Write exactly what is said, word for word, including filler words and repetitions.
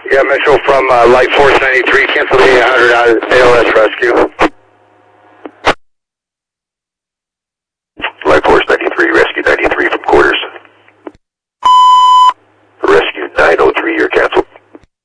Yeah, Mitchell from uh, Light Force ninety-three, Pennsylvania one hundred out of A L S Rescue.